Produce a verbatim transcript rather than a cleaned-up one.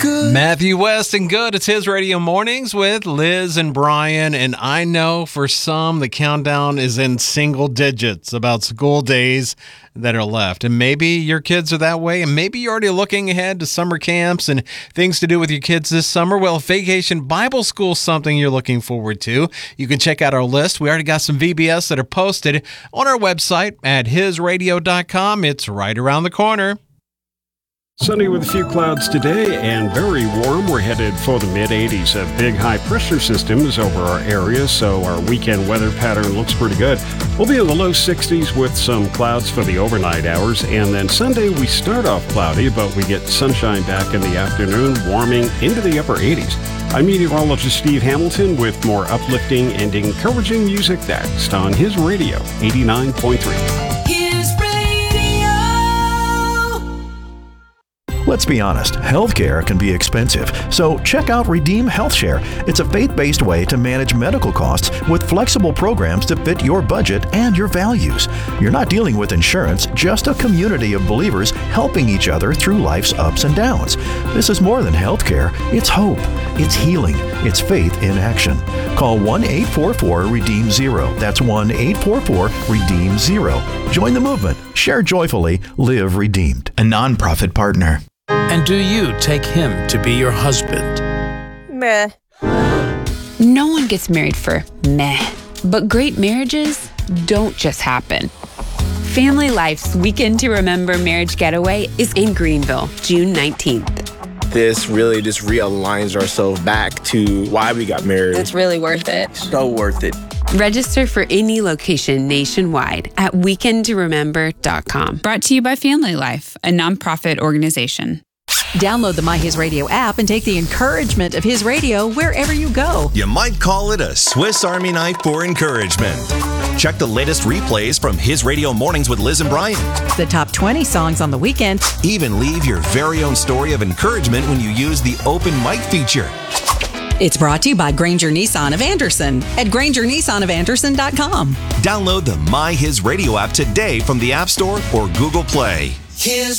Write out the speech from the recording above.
Good. Matthew West and Good. It's his Radio Mornings with Liz and Brian. And I know for some, the countdown is in single digits about school days that are left. And maybe your kids are that way. And maybe you're already looking ahead to summer camps and things to do with your kids this summer. Well, Vacation Bible School is something you're looking forward to. You can check out our list. We already got some V B S that are posted on our website at his radio dot com. It's right around the corner. Sunny with a few clouds today and very warm. We're headed for the mid eighties. A big high pressure system is over our area, so our weekend weather pattern looks pretty good. We'll be in the low sixties with some clouds for the overnight hours, and then Sunday we start off cloudy, but we get sunshine back in the afternoon, warming into the upper eighties. I'm meteorologist Steve Hamilton with more uplifting and encouraging music next on His Radio eighty-nine point three. Let's be honest, healthcare can be expensive, so check out Redeem Health Share. It's a faith-based way to manage medical costs with flexible programs to fit your budget and your values. You're not dealing with insurance, just a community of believers helping each other through life's ups and downs. This is more than healthcare. It's hope. It's healing. It's faith in action. Call one eight four four redeem zero. That's one eight four four redeem zero. Join the movement. Share joyfully. Live redeemed. A nonprofit partner. And do you take him to be your husband? Meh. No one gets married for meh. But great marriages don't just happen. Family Life's Weekend to Remember Marriage Getaway is in Greenville, June nineteenth. This really just realigns ourselves back to why we got married. It's really worth it. So worth it. Register for any location nationwide at weekend to remember dot com. Brought to you by Family Life, a nonprofit organization. Download the My His Radio app and take the encouragement of His Radio wherever you go. You might call it a Swiss Army knife for encouragement. Check the latest replays from His Radio Mornings with Liz and Brian. The top twenty songs on the weekend. Even leave your very own story of encouragement when you use the open mic feature. It's brought to you by Granger Nissan of Anderson at granger nissan of anderson dot com. Download the My His Radio app today from the App Store or Google Play. His